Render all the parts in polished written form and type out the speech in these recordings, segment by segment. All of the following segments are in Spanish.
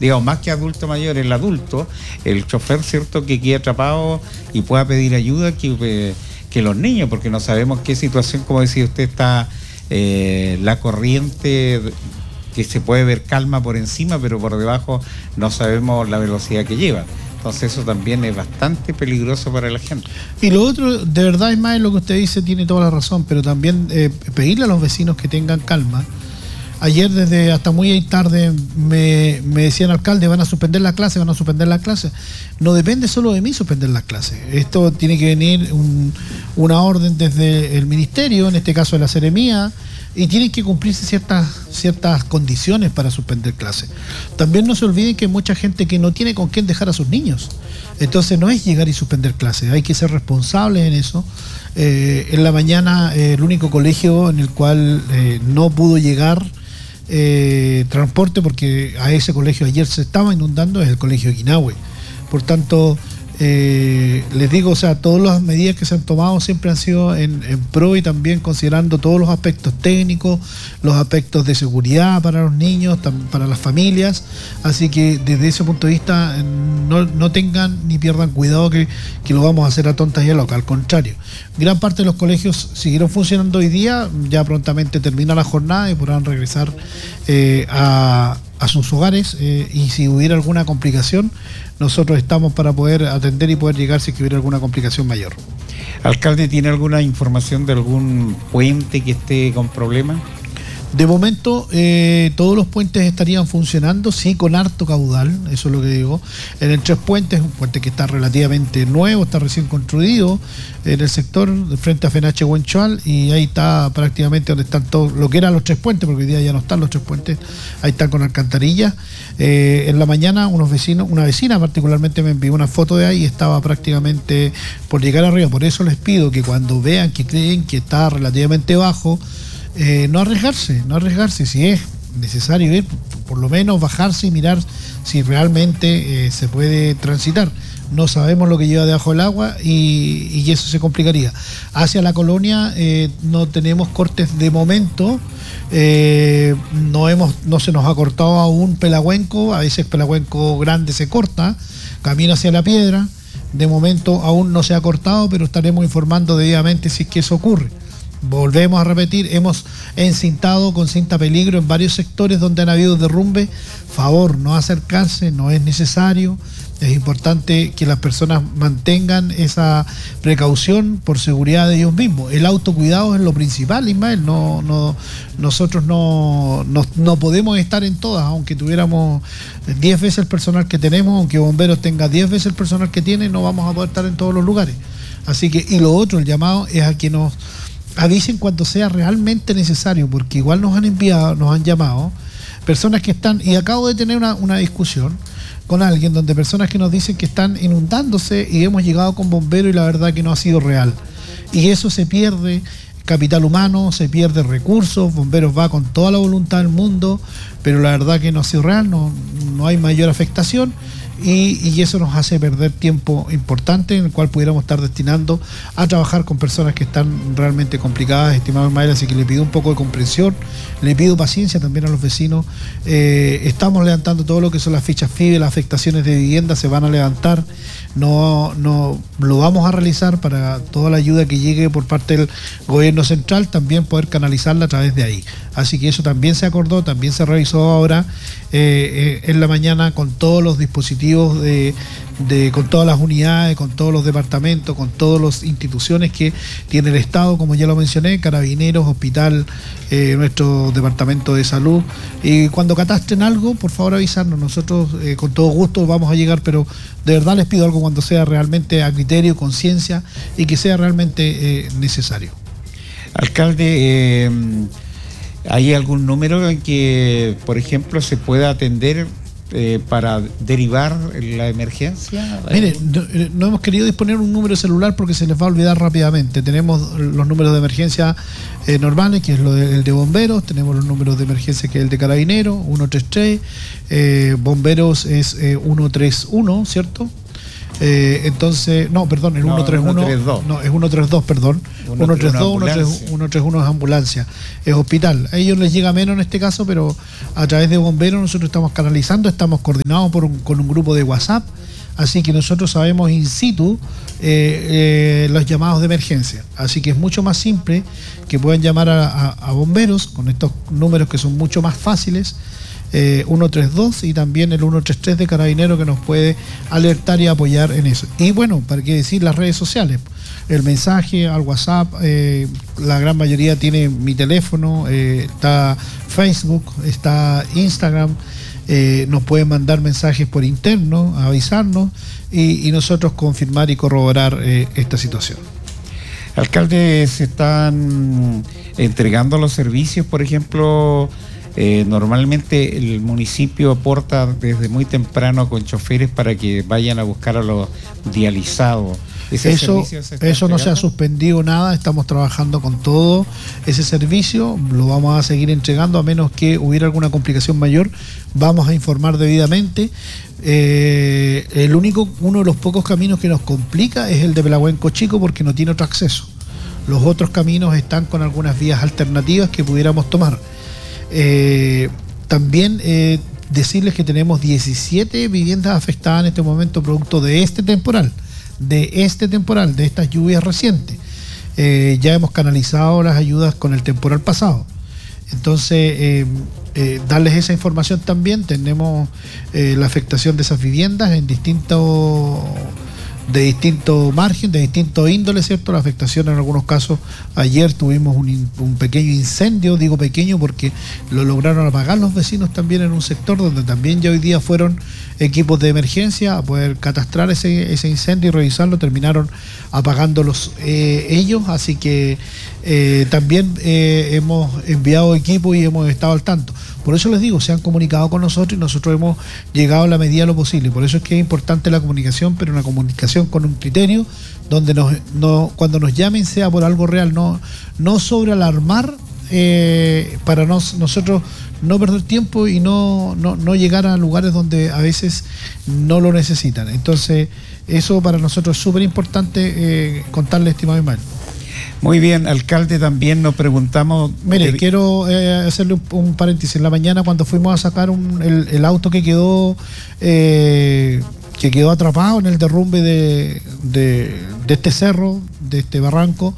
digamos, más que adulto mayor, el adulto, el chofer, ¿cierto?, que quede atrapado y pueda pedir ayuda que los niños, porque no sabemos qué situación, como decía usted, está la corriente, que se puede ver calma por encima, pero por debajo no sabemos la velocidad que lleva. Entonces eso también es bastante peligroso para la gente. Y lo otro, de verdad, Ismael, lo que usted dice tiene toda la razón, pero también pedirle a los vecinos que tengan calma. Ayer desde hasta muy tarde me decían, alcalde, van a suspender la clase. No depende solo de mí suspender las clases. Esto tiene que venir una orden desde el ministerio, en este caso de la Seremía, y tienen que cumplirse ciertas condiciones para suspender clases. También no se olviden que hay mucha gente que no tiene con quién dejar a sus niños. Entonces no es llegar y suspender clases, hay que ser responsables en eso. En la mañana el único colegio en el cual no pudo llegar transporte, porque a ese colegio ayer se estaba inundando, es el colegio de Guinahue. Por tanto, les digo, o sea, todas las medidas que se han tomado siempre han sido en pro y también considerando todos los aspectos técnicos, los aspectos de seguridad para los niños, para las familias. Así que desde ese punto de vista no tengan ni pierdan cuidado que lo vamos a hacer a tontas y a locas. Al contrario, gran parte de los colegios siguieron funcionando hoy día, ya prontamente termina la jornada y podrán regresar a sus hogares, y si hubiera alguna complicación, nosotros estamos para poder atender y poder llegar si hubiera alguna complicación mayor. Alcalde, ¿tiene alguna información de algún puente que esté con problemas? De momento, todos los puentes estarían funcionando, sí, con harto caudal, eso es lo que digo. En el Tres Puentes, un puente que está relativamente nuevo, está recién construido, en el sector de frente a Fenache Huenchual, y ahí está prácticamente donde están todos, lo que eran los Tres Puentes, porque hoy día ya no están los Tres Puentes, ahí están con alcantarillas. En la mañana una vecina particularmente me envió una foto de ahí y estaba prácticamente por llegar arriba. Por eso les pido que cuando vean que creen que está relativamente bajo, no arriesgarse, si es necesario ir, por lo menos bajarse y mirar si realmente se puede transitar. No sabemos lo que lleva debajo del agua y eso se complicaría. Hacia la colonia no tenemos cortes de momento, no se nos ha cortado aún Pelagüenco, a veces Pelagüenco grande se corta, camino hacia la Piedra, de momento aún no se ha cortado, pero estaremos informando debidamente si es que eso ocurre. Volvemos a repetir, hemos encintado con cinta peligro en varios sectores donde han habido derrumbes. Favor, no acercarse, no es necesario. Es importante que las personas mantengan esa precaución por seguridad de ellos mismos. El autocuidado es lo principal, Ismael. Nosotros no podemos estar en todas, aunque tuviéramos 10 veces el personal que tenemos, aunque Bomberos tenga 10 veces el personal que tiene, no vamos a poder estar en todos los lugares. Así que, y lo otro, el llamado es a que nos avisen cuando sea realmente necesario, porque igual nos han llamado personas que están, y acabo de tener una discusión con alguien donde personas que nos dicen que están inundándose y hemos llegado con bomberos y la verdad que no ha sido real, y eso se pierde capital humano, se pierde recursos. Bomberos va con toda la voluntad del mundo, pero la verdad que no ha sido real, no hay mayor afectación. Y eso nos hace perder tiempo importante en el cual pudiéramos estar destinando a trabajar con personas que están realmente complicadas, estimado Ismael. Así que le pido un poco de comprensión, le pido paciencia también a los vecinos. Estamos levantando todo lo que son las fichas FIBE, las afectaciones de vivienda se van a levantar. No lo vamos a realizar para toda la ayuda que llegue por parte del gobierno central, también poder canalizarla a través de ahí. Así que eso también se acordó, también se revisó ahora en la mañana con todos los dispositivos, con todas las unidades, con todos los departamentos, con todas las instituciones que tiene el Estado, como ya lo mencioné, Carabineros, Hospital, nuestro Departamento de Salud. Y cuando catastren algo, por favor avisarnos, nosotros con todo gusto vamos a llegar, pero de verdad les pido algo cuando sea realmente a criterio, conciencia y que sea realmente necesario. Alcalde, ¿hay algún número en que, por ejemplo, se pueda atender para derivar la emergencia? Mire, no hemos querido disponer un número celular porque se les va a olvidar rápidamente. Tenemos los números de emergencia normales, que es el de bomberos, tenemos los números de emergencia, que es el de carabineros, 133, bomberos es 131, ¿cierto? Entonces, no, perdón, el 131, 132. no, es 132, perdón. 132, 131 es ambulancia, es hospital. A ellos les llega menos en este caso, pero a través de bomberos nosotros estamos canalizando, estamos coordinados con un grupo de WhatsApp, así que nosotros sabemos in situ los llamados de emergencia. Así que es mucho más simple que puedan llamar a bomberos con estos números que son mucho más fáciles. 132 y también el 133 de Carabineros, que nos puede alertar y apoyar en eso. Y bueno, para qué decir las redes sociales, el mensaje al WhatsApp, la gran mayoría tiene mi teléfono, está Facebook, está Instagram, nos pueden mandar mensajes por interno, avisarnos y nosotros confirmar y corroborar esta situación. Alcalde, ¿se están entregando los servicios, por ejemplo? Normalmente el municipio aporta desde muy temprano con choferes para que vayan a buscar a los dializados. Eso no se ha suspendido nada, estamos trabajando con todo ese servicio, lo vamos a seguir entregando a menos que hubiera alguna complicación mayor, vamos a informar debidamente. Uno de los pocos caminos que nos complica es el de Pelahuenco Chico porque no tiene otro acceso. Los otros caminos están con algunas vías alternativas que pudiéramos tomar. También decirles que tenemos 17 viviendas afectadas en este momento producto de este temporal, de estas lluvias recientes. Ya hemos canalizado las ayudas con el temporal pasado. Entonces, darles esa información también. Tenemos la afectación de esas viviendas en de distinto margen, de distinto índole, ¿cierto? La afectación en algunos casos, ayer tuvimos un pequeño incendio, digo pequeño porque lo lograron apagar los vecinos también en un sector donde también ya hoy día fueron equipos de emergencia a poder catastrar ese incendio y revisarlo, terminaron apagándolos ellos, así que también hemos enviado equipos y hemos estado al tanto. Por eso les digo, se han comunicado con nosotros y nosotros hemos llegado a la medida de lo posible. Por eso es que es importante la comunicación, pero una comunicación con un criterio donde cuando nos llamen sea por algo real, no sobre alarmar, para nosotros no perder tiempo y no llegar a lugares donde a veces no lo necesitan. Entonces, eso para nosotros es súper importante contarle, estimado Ismael. Muy bien, alcalde, también nos preguntamos... Mire, quiero hacerle un paréntesis. En la mañana, cuando fuimos a sacar el auto que quedó atrapado en el derrumbe de este cerro, de este barranco,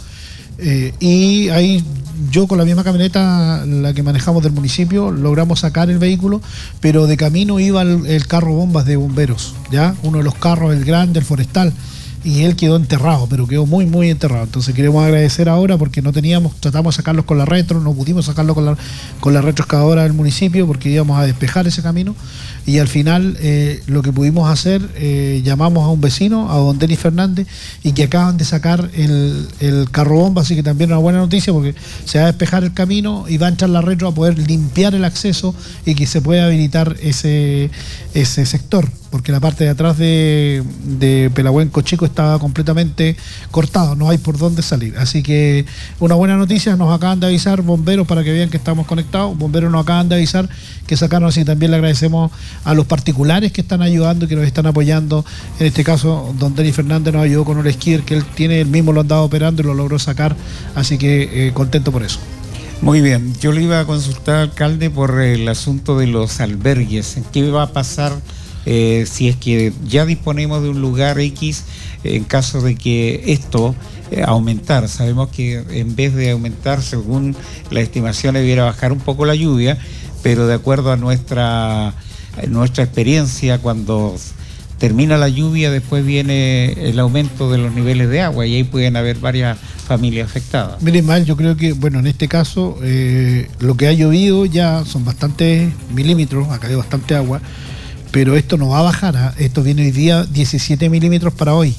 y ahí yo con la misma camioneta, la que manejamos del municipio, logramos sacar el vehículo, pero de camino iba el carro bombas de bomberos, ¿ya? Uno de los carros, el grande, el forestal, y él quedó enterrado, pero quedó muy, muy enterrado. Entonces queremos agradecer ahora porque tratamos de sacarlos con la retro, no pudimos sacarlo con la retroexcavadora del municipio porque íbamos a despejar ese camino, y al final lo que pudimos hacer, llamamos a un vecino, a don Denis Fernández, y que acaban de sacar el carro bomba, así que también una buena noticia porque se va a despejar el camino y va a entrar la retro a poder limpiar el acceso y que se pueda habilitar ese sector, porque la parte de atrás de Pelahuenco Chico estaba completamente cortado, no hay por dónde salir. Así que una buena noticia, nos acaban de avisar bomberos para que vean que estamos conectados, bomberos nos acaban de avisar que sacaron, así también le agradecemos a los particulares que están ayudando y que nos están apoyando. En este caso, don Denis Fernández nos ayudó con un skidder que él mismo lo andaba operando y lo logró sacar, así que contento por eso. Muy bien, yo le iba a consultar, alcalde, por el asunto de los albergues. ¿Qué va a pasar si es que ya disponemos de un lugar X en caso de que esto aumentar? Sabemos que en vez de aumentar, según las estimaciones, debiera bajar un poco la lluvia, pero de acuerdo a nuestra experiencia, cuando termina la lluvia, después viene el aumento de los niveles de agua y ahí pueden haber varias familias afectadas. Mire, Ismael, yo creo que, bueno, en este caso, lo que ha llovido ya son bastantes milímetros, ha caído bastante agua, pero esto no va a bajar, esto viene hoy día 17 milímetros para hoy.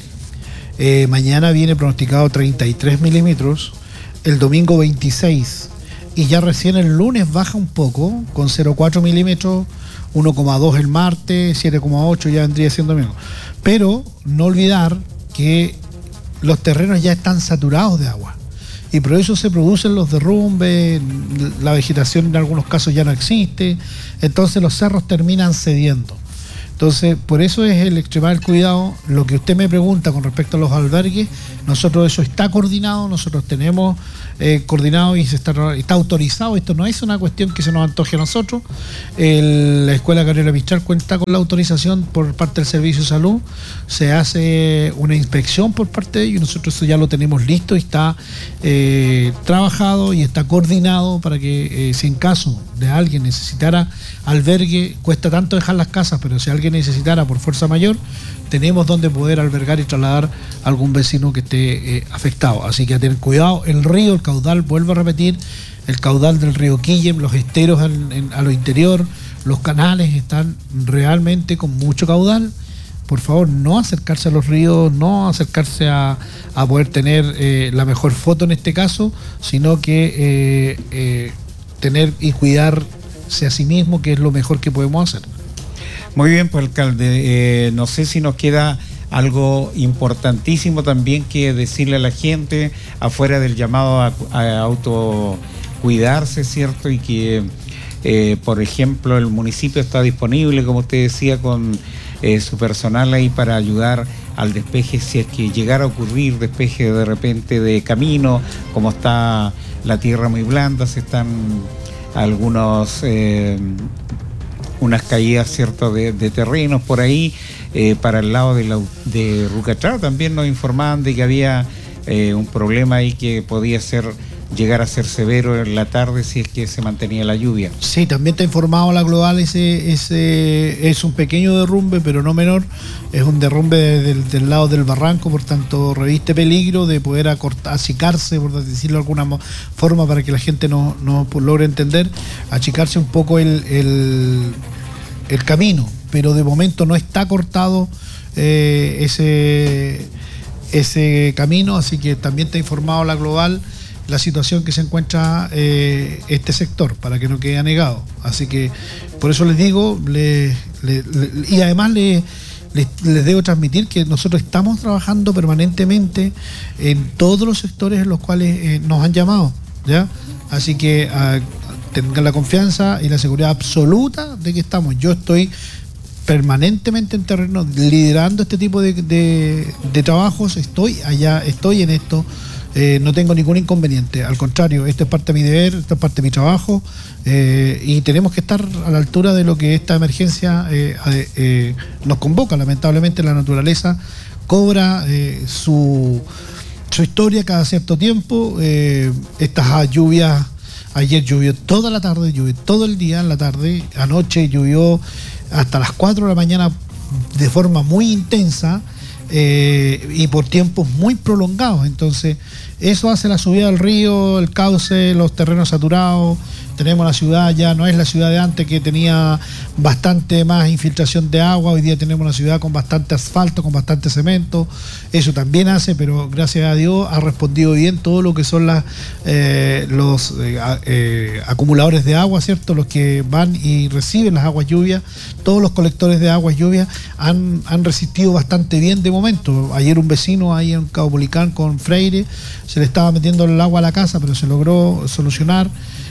Mañana viene pronosticado 33 milímetros, el domingo 26, y ya recién el lunes baja un poco, con 0,4 milímetros, 1,2 el martes, 7,8 ya vendría siendo menos. Pero no olvidar que los terrenos ya están saturados de agua, y por eso se producen los derrumbes, la vegetación en algunos casos ya no existe, entonces los cerros terminan cediendo. Entonces, por eso es el extremar el cuidado. Lo que usted me pregunta con respecto a los albergues, nosotros eso está coordinado, nosotros tenemos coordinado y está autorizado. Esto no es una cuestión que se nos antoje a nosotros. La Escuela Gabriela Mistral cuenta con la autorización por parte del Servicio de Salud, se hace una inspección por parte de ellos y nosotros eso ya lo tenemos listo y está trabajado y está coordinado para que si en caso de alguien necesitara albergue, cuesta tanto dejar las casas, pero si alguien necesitara por fuerza mayor, tenemos donde poder albergar y trasladar a algún vecino que esté afectado. Así que a tener cuidado. El río, el caudal, vuelvo a repetir, el caudal del río Quillem, los esteros a lo interior, los canales están realmente con mucho caudal. Por favor, no acercarse a los ríos, no acercarse a poder tener la mejor foto en este caso, sino que tener y cuidarse a sí mismo, que es lo mejor que podemos hacer. Muy bien, pues alcalde, no sé si nos queda algo importantísimo también que decirle a la gente, afuera del llamado a autocuidarse, ¿cierto? Y que, por ejemplo, el municipio está disponible, como usted decía, con su personal ahí para ayudar al despeje, si es que llegara a ocurrir despeje de repente de camino, como está la tierra muy blanda, se están algunos... unas caídas, ¿cierto?, de terrenos por ahí, para el lado de Rucachá. También nos informaban de que había un problema ahí que podía llegar a ser severo en la tarde si es que se mantenía la lluvia. Sí, también está informado la Global, ese es un pequeño derrumbe, pero no menor, es un derrumbe del lado del barranco, por tanto reviste peligro de poder achicarse, por decirlo de alguna forma, para que la gente no logre entender, achicarse un poco el camino, pero de momento no está cortado ese camino, así que también está informado la Global la situación que se encuentra este sector, para que no quede anegado. Así que por eso les digo, y además les debo transmitir que nosotros estamos trabajando permanentemente en todos los sectores en los cuales nos han llamado, ¿ya? Así que tengan la confianza y la seguridad absoluta de que estamos. Yo estoy permanentemente en terreno liderando este tipo de trabajos, estoy allá, estoy en esto. No tengo ningún inconveniente, al contrario, esto es parte de mi deber, esto es parte de mi trabajo, y tenemos que estar a la altura de lo que esta emergencia nos convoca. Lamentablemente la naturaleza cobra su historia cada cierto tiempo. Estas lluvias, ayer llovió toda la tarde, llovió todo el día en la tarde, anoche llovió hasta las 4 de la mañana de forma muy intensa, y por tiempos muy prolongados. Entonces eso hace la subida del río, el cauce, los terrenos saturados. Tenemos la ciudad, ya no es la ciudad de antes que tenía bastante más infiltración de agua. Hoy día tenemos una ciudad con bastante asfalto, con bastante cemento. Eso también hace, pero gracias a Dios ha respondido bien todo lo que son los acumuladores de agua, ¿cierto? Los que van y reciben las aguas lluvias. Todos los colectores de aguas lluvias han resistido bastante bien de momento. Ayer un vecino ahí en Caupolicán con Freire se le estaba metiendo el agua a la casa, pero se logró solucionar.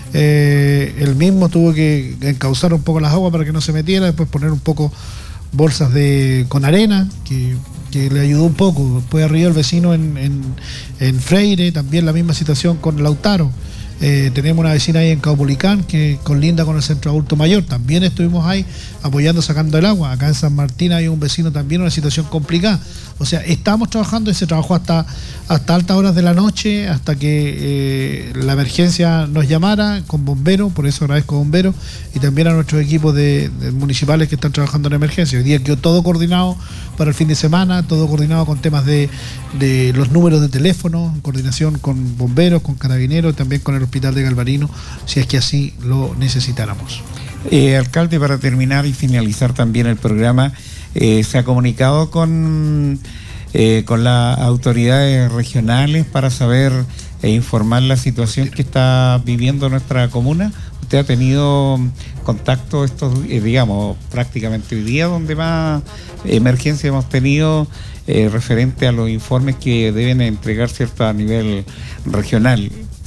Él mismo tuvo que encauzar un poco las aguas para que no se metiera, después poner un poco bolsas con arena, que le ayudó un poco. Después arriba el vecino en Freire, también la misma situación con Lautaro. Tenemos una vecina ahí en Caupolicán que colinda con el centro adulto mayor, también estuvimos ahí apoyando, sacando el agua. Acá en San Martín hay un vecino también, una situación complicada. O sea, estamos trabajando y se trabajó hasta altas horas de la noche, hasta que la emergencia nos llamara con bomberos. Por eso agradezco a bomberos y también a nuestros equipos de municipales que están trabajando en emergencia. Hoy día quedó todo coordinado para el fin de semana, todo coordinado con temas de los números de teléfono, en coordinación con bomberos, con carabineros, también con el hospital de Galvarino, si es que así lo necesitáramos. Alcalde, para terminar y finalizar también el programa, ¿se ha comunicado con las autoridades regionales para saber e informar la situación que está viviendo nuestra comuna? ¿Usted ha tenido contacto digamos, prácticamente hoy día, donde más emergencia hemos tenido referente a los informes que deben entregar, ¿cierto?, a nivel regional?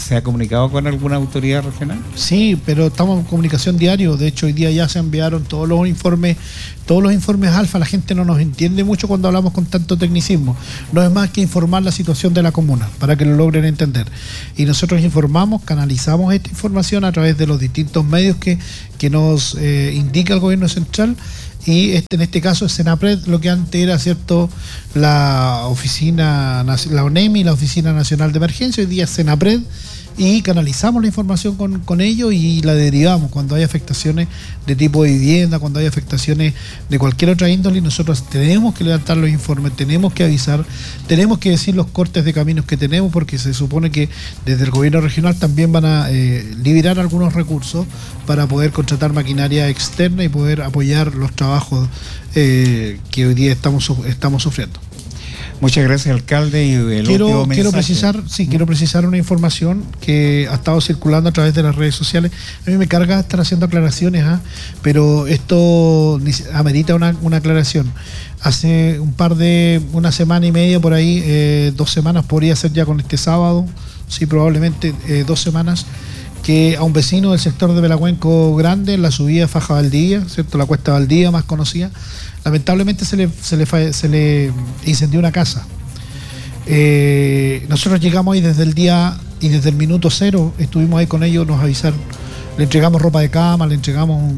¿Se ha comunicado con alguna autoridad regional? Sí, pero estamos en comunicación diario. De hecho, hoy día ya se enviaron todos los informes alfa. La gente no nos entiende mucho cuando hablamos con tanto tecnicismo. No es más que informar la situación de la comuna para que lo logren entender. Y nosotros informamos, canalizamos esta información a través de los distintos medios que nos indica el gobierno central. Y en este caso es Senapred, lo que antes era, ¿cierto?, la oficina, la ONEMI, la Oficina Nacional de Emergencia, hoy día es Senapred, y canalizamos la información con ellos y la derivamos cuando hay afectaciones de tipo de vivienda, cuando hay afectaciones de cualquier otra índole. Nosotros tenemos que levantar los informes, tenemos que avisar, tenemos que decir los cortes de caminos que tenemos, porque se supone que desde el gobierno regional también van a liberar algunos recursos para poder contratar maquinaria externa y poder apoyar los trabajos que hoy día estamos sufriendo. Muchas gracias, alcalde. Y quiero precisar una información que ha estado circulando a través de las redes sociales. A mí me carga estar haciendo aclaraciones, pero esto amerita una aclaración. Hace una semana y media por ahí, 2 semanas, podría ser ya con este sábado, sí, probablemente 2 semanas, que a un vecino del sector de Pelahuenco Grande, en la subida de Faja Valdivia, ¿cierto?, la Cuesta Valdivia más conocida, lamentablemente se le incendió una casa. Nosotros llegamos ahí desde el día y desde el minuto 0 estuvimos ahí con ellos, nos avisaron, le entregamos ropa de cama, le entregamos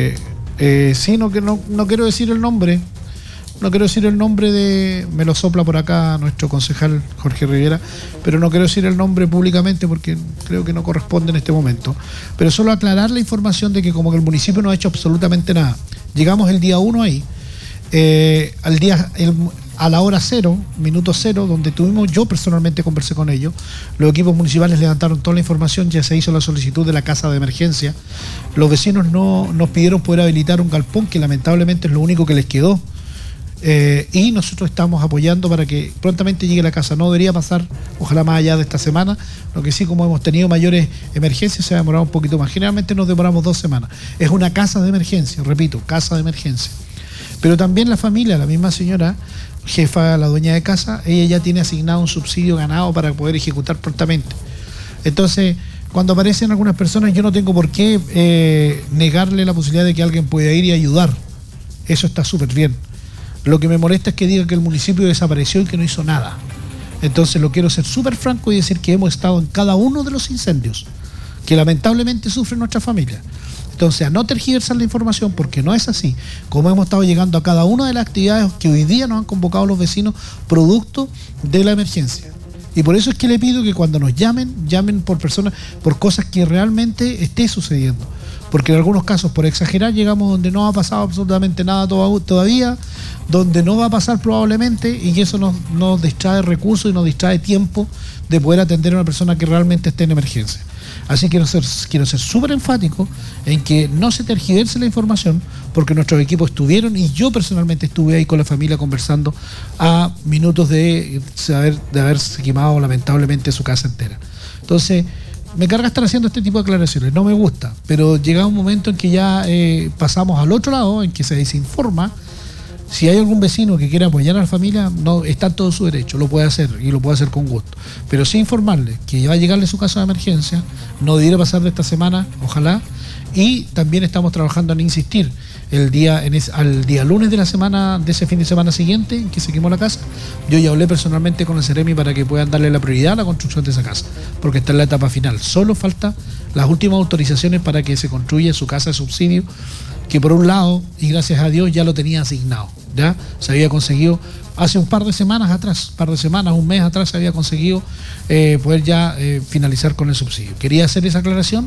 no quiero decir el nombre. No quiero decir el nombre me lo sopla por acá nuestro concejal Jorge Rivera, pero no quiero decir el nombre públicamente porque creo que no corresponde en este momento. Pero solo aclarar la información de que como que el municipio no ha hecho absolutamente nada. Llegamos el día 1 ahí, a la hora 0, minuto 0, donde yo personalmente conversé con ellos. Los equipos municipales levantaron toda la información, ya se hizo la solicitud de la casa de emergencia. Los vecinos nos pidieron poder habilitar un galpón, que lamentablemente es lo único que les quedó. Y nosotros estamos apoyando para que prontamente llegue la casa. No debería pasar, ojalá, más allá de esta semana. Lo que sí, como hemos tenido mayores emergencias, se ha demorado un poquito más. Generalmente nos demoramos 2 semanas. Es una casa de emergencia, repito, casa de emergencia. Pero también la familia, la misma señora jefa, la dueña de casa, ella ya tiene asignado un subsidio ganado para poder ejecutar prontamente. Entonces, cuando aparecen algunas personas, yo no tengo por qué negarle la posibilidad de que alguien pueda ir y ayudar. Eso está súper bien. Lo que me molesta es que diga que el municipio desapareció y que no hizo nada. Entonces lo quiero ser súper franco y decir que hemos estado en cada uno de los incendios que lamentablemente sufre nuestra familia. Entonces, a no tergiversar la información, porque no es así. Como hemos estado llegando a cada una de las actividades que hoy día nos han convocado los vecinos, producto de la emergencia. Y por eso es que le pido que cuando nos llamen por personas, por cosas que realmente esté sucediendo. Porque en algunos casos, por exagerar, llegamos donde no ha pasado absolutamente nada todavía, donde no va a pasar probablemente, y eso nos distrae recursos y nos distrae tiempo de poder atender a una persona que realmente esté en emergencia. Así que quiero ser súper enfático en que no se tergiverse la información, porque nuestros equipos estuvieron, y yo personalmente estuve ahí con la familia conversando a minutos de haberse quemado lamentablemente su casa entera. Entonces, me carga estar haciendo este tipo de aclaraciones, no me gusta, pero llega un momento en que ya pasamos al otro lado, en que se desinforma. Si hay algún vecino que quiera apoyar a la familia, no, está en todo su derecho, lo puede hacer y lo puede hacer con gusto. Pero sí informarle que va a llegarle su caso de emergencia, no debiera pasar de esta semana, ojalá. Y también estamos trabajando en insistir al día lunes de la semana, de ese fin de semana siguiente en que se quemó la casa. Yo ya hablé personalmente con el Ceremi para que puedan darle la prioridad a la construcción de esa casa, porque está en la etapa final. Solo falta las últimas autorizaciones para que se construya su casa de subsidio, que por un lado, y gracias a Dios, ya lo tenía asignado. Ya se había conseguido hace un par de semanas, un mes atrás, se había conseguido poder ya finalizar con el subsidio. Quería hacer esa aclaración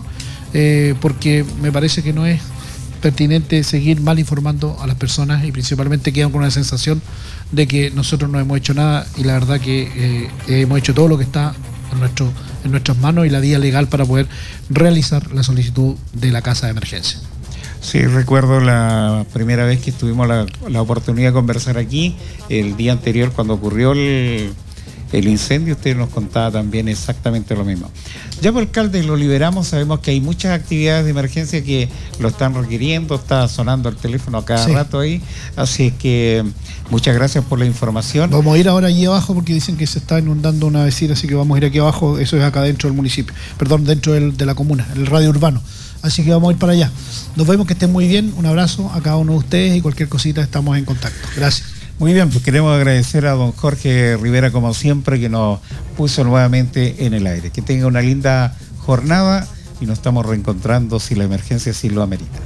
porque me parece que no es pertinente seguir mal informando a las personas, y principalmente quedan con una sensación de que nosotros no hemos hecho nada, y la verdad que hemos hecho todo lo que está en nuestras manos y la vía legal para poder realizar la solicitud de la casa de emergencia. Sí, recuerdo la primera vez que tuvimos la oportunidad de conversar aquí, el día anterior cuando ocurrió el incendio, usted nos contaba también exactamente lo mismo. Ya, por alcalde, lo liberamos, sabemos que hay muchas actividades de emergencia que lo están requiriendo, está sonando el teléfono a cada rato ahí, Así que muchas gracias por la información. Vamos a ir ahora allí abajo porque dicen que se está inundando una vecina, así que vamos a ir aquí abajo. Eso es acá dentro del municipio, perdón, dentro de la comuna, el radio urbano. Así que vamos a ir para allá. Nos vemos, que estén muy bien. Un abrazo a cada uno de ustedes y cualquier cosita estamos en contacto. Gracias. Muy bien, pues queremos agradecer a don Jorge Rivera, como siempre, que nos puso nuevamente en el aire. Que tenga una linda jornada y nos estamos reencontrando si la emergencia sí lo amerita.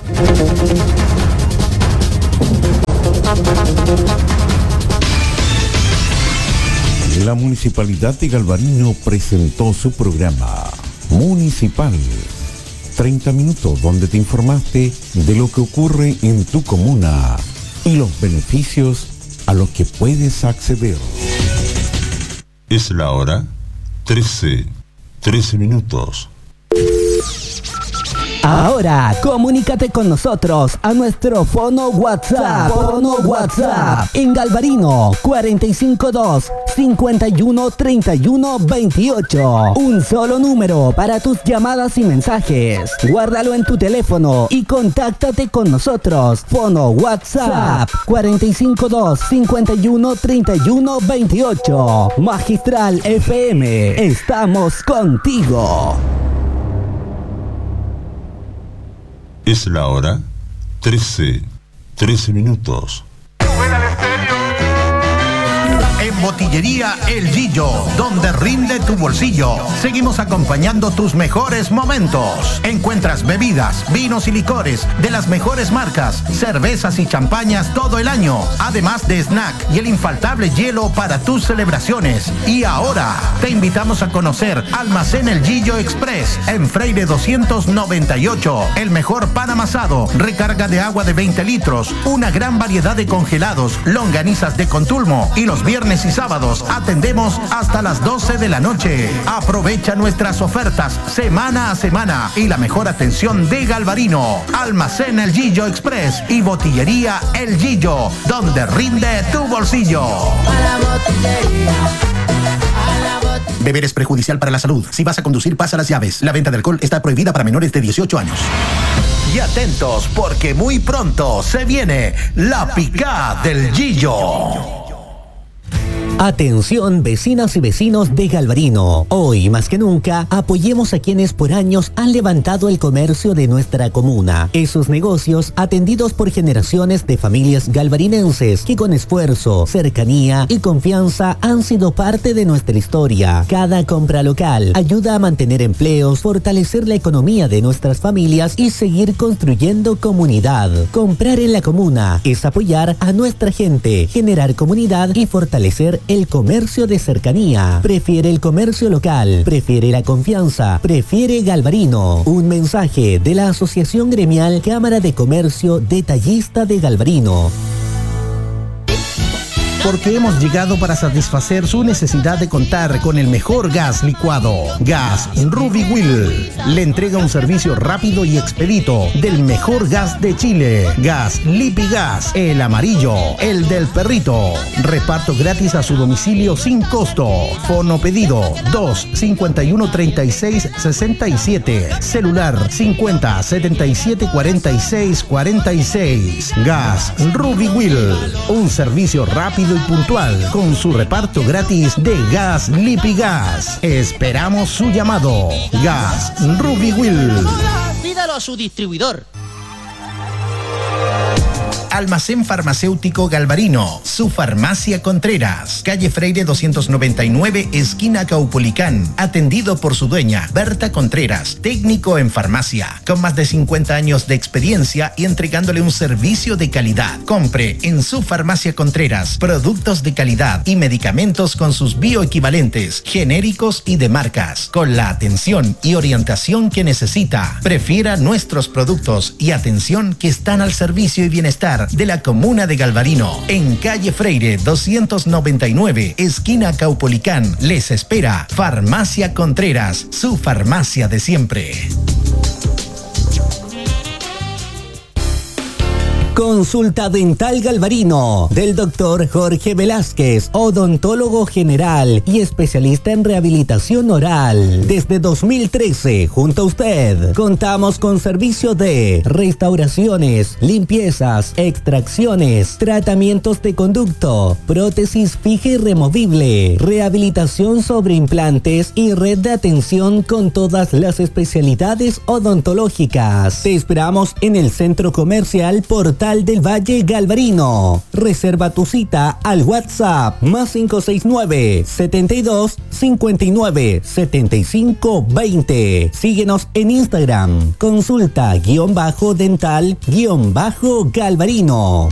La Municipalidad de Galvarino presentó su programa Municipal. 30 minutos donde te informaste de lo que ocurre en tu comuna y los beneficios a los que puedes acceder. Es la hora 13 minutos. Ahora, comunícate con nosotros a nuestro fono WhatsApp. En Galvarino, 452-5131-28. Un solo número para tus llamadas y mensajes. Guárdalo en tu teléfono y contáctate con nosotros. Fono WhatsApp, 452-5131-28. Magistral FM, estamos contigo. Es la hora 13 minutos. En Botillería El Gillo, donde rinde tu bolsillo. Seguimos acompañando tus mejores momentos. Encuentras bebidas, vinos y licores de las mejores marcas, cervezas y champañas todo el año, además de snack y el infaltable hielo para tus celebraciones. Y ahora te invitamos a conocer Almacén El Gillo Express en Freire 298. El mejor pan amasado, recarga de agua de 20 litros, una gran variedad de congelados, longanizas de Contulmo, y los viernes y sábados atendemos hasta las 12 de la noche. Aprovecha nuestras ofertas semana a semana y la mejor atención de Galvarino. Almacén El Gillo Express y Botillería El Gillo, donde rinde tu bolsillo. Beber es perjudicial para la salud. Si vas a conducir, pasa las llaves. La venta de alcohol está prohibida para menores de 18 años. Y atentos, porque muy pronto se viene la picada del Gillo. Atención, vecinas y vecinos de Galvarino. Hoy más que nunca apoyemos a quienes por años han levantado el comercio de nuestra comuna. Esos negocios atendidos por generaciones de familias galvarinenses que con esfuerzo, cercanía y confianza han sido parte de nuestra historia. Cada compra local ayuda a mantener empleos, fortalecer la economía de nuestras familias y seguir construyendo comunidad. Comprar en la comuna es apoyar a nuestra gente, generar comunidad y fortalecer el comercio de cercanía. Prefiere el comercio local, prefiere la confianza, prefiere Galvarino. Un mensaje de la Asociación Gremial Cámara de Comercio Detallista de Galvarino. Porque hemos llegado para satisfacer su necesidad de contar con el mejor gas licuado. Gas Ruby Will le entrega un servicio rápido y expedito del mejor gas de Chile. Gas Lipi Gas, el amarillo, el del perrito. Reparto gratis a su domicilio sin costo. Fono pedido 2-51-36-67. Celular 50-77-46-46. Gas Ruby Will, un servicio rápido y puntual con su reparto gratis de gas Lipi Gas. Esperamos su llamado. Gas Ruby Will. Pídalo a su distribuidor. Almacén Farmacéutico Galvarino, su farmacia Contreras, calle Freire 299, esquina Caupolicán, atendido por su dueña, Berta Contreras, técnico en farmacia, con más de 50 años de experiencia y entregándole un servicio de calidad. Compre en su farmacia Contreras productos de calidad y medicamentos con sus bioequivalentes, genéricos y de marcas, con la atención y orientación que necesita. Prefiera nuestros productos y atención que están al servicio y bienestar de la comuna de Galvarino, en calle Freire 299, esquina Caupolicán. Les espera Farmacia Contreras, su farmacia de siempre. Consulta Dental Galvarino del doctor Jorge Velázquez, odontólogo general y especialista en rehabilitación oral. Desde 2013, junto a usted, contamos con servicio de restauraciones, limpiezas, extracciones, tratamientos de conducto, prótesis fija y removible, rehabilitación sobre implantes y red de atención con todas las especialidades odontológicas. Te esperamos en el Centro Comercial Portal del Valle Galvarino. Reserva tu cita al WhatsApp +569 72 59 75 20. Síguenos en Instagram. Consulta-dental-Galvarino.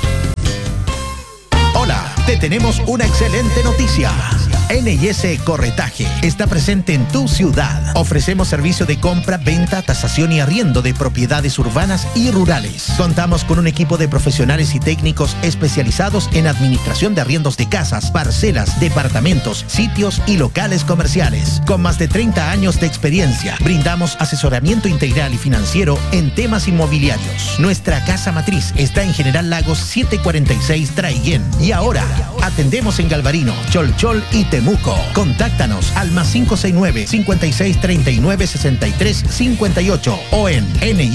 Hola, te tenemos una excelente noticia. NS Corretaje está presente en tu ciudad. Ofrecemos servicio de compra, venta, tasación y arriendo de propiedades urbanas y rurales. Contamos con un equipo de profesionales y técnicos especializados en administración de arriendos de casas, parcelas, departamentos, sitios y locales comerciales. Con más de 30 años de experiencia, brindamos asesoramiento integral y financiero en temas inmobiliarios. Nuestra casa matriz está en General Lagos 746 Traiguén. Y ahora, atendemos en Galvarino, Cholchol y Temuco. Contáctanos al +569 56 39 63 58 o en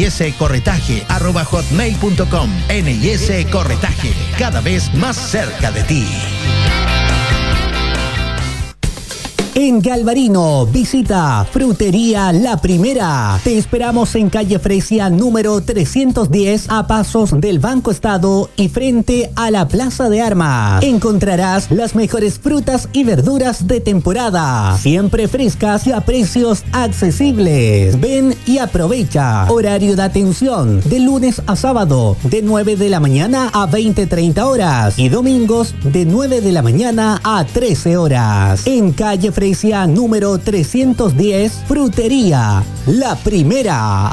niscorretaje@hotmail.com. NIS Corretaje, cada vez más cerca de ti. En Galvarino, visita Frutería La Primera. Te esperamos en calle Fresia número 310 a pasos del Banco Estado y frente a la Plaza de Armas. Encontrarás las mejores frutas y verduras de temporada, siempre frescas y a precios accesibles. Ven y aprovecha. Horario de atención de lunes a sábado de 9 de la mañana a 20:30 horas y domingos de 9 de la mañana a 13 horas. En calle Fresia número 310, Frutería La Primera.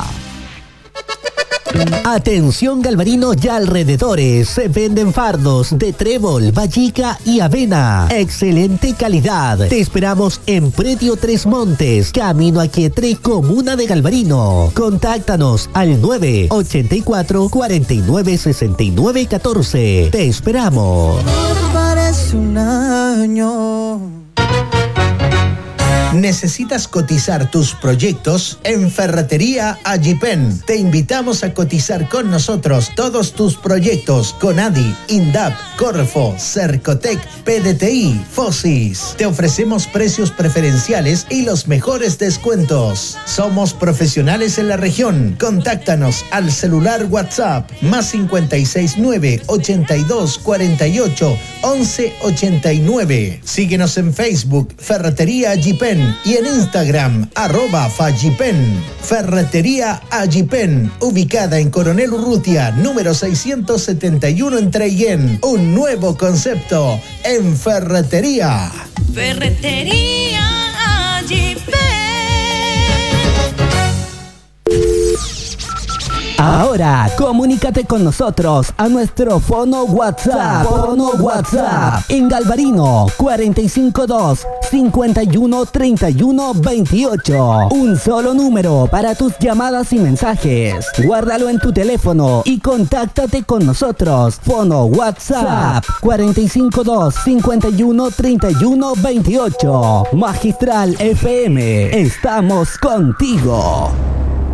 Atención Galvarino y alrededores, se venden fardos de trébol, vallica y avena. Excelente calidad. Te esperamos en Predio Tres Montes, Camino a Quietre, Comuna de Galvarino. Contáctanos al 984 49 69 14. Te esperamos. Parece un año. ¿Necesitas cotizar tus proyectos? En Ferretería Agipen te invitamos a cotizar con nosotros todos tus proyectos con ADI, INDAP, Corfo, Cercotec, PDTI, Fosis. Te ofrecemos precios preferenciales y los mejores descuentos. Somos profesionales en la región. Contáctanos al celular WhatsApp +569 82 48 11 89. Síguenos en Facebook Ferretería Agipen y en Instagram @Fagipen. Ferretería Agipen, ubicada en Coronel Urrutia, número 671 en Traiguén. Un nuevo concepto en ferretería. Ferretería Agipen. Ahora, comunícate con nosotros a nuestro fono WhatsApp. En Galvarino, 452 51 31 28. Un solo número para tus llamadas y mensajes. Guárdalo en tu teléfono y contáctate con nosotros. Fono WhatsApp 452 51 31 28. Magistral FM. Estamos contigo.